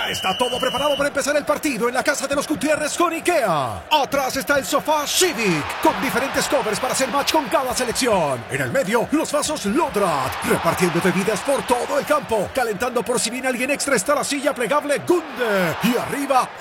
Ya está todo preparado para empezar el partido en la casa de los Gutiérrez con IKEA. Atrás está el sofá Civic, con diferentes covers para hacer match con cada selección. En el medio, los vasos Lodrat, repartiendo bebidas por todo el campo. Calentando por si viene alguien extra está la silla plegable Gunde. Y arriba,